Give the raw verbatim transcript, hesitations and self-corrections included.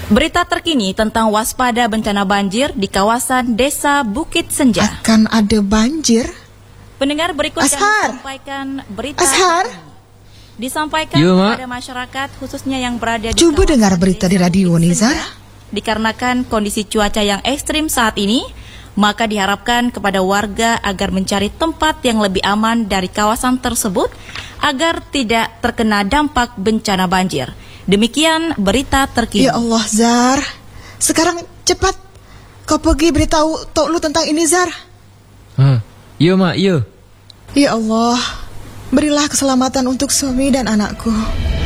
Berita terkini tentang waspada bencana banjir di kawasan Desa Bukit Senja. Akan ada banjir? Pendengar, berikut Ashar. kami sampaikan berita Ashar. terkini. Disampaikan Yo, kepada masyarakat khususnya yang berada di Coba kawasan dengar berita di Desa radio, Bukit Nizar. Senja. Dikarenakan kondisi cuaca yang ekstrim saat ini, maka diharapkan kepada warga agar mencari tempat yang lebih aman dari kawasan tersebut agar tidak terkena dampak bencana banjir. Demikian berita terkini. Ya Allah, Zar. Sekarang cepat kau pergi beritahu Tok Lu tentang ini, Zar. Ha. Ya, Mak, ya. Ya Allah, berilah keselamatan untuk suami dan anakku.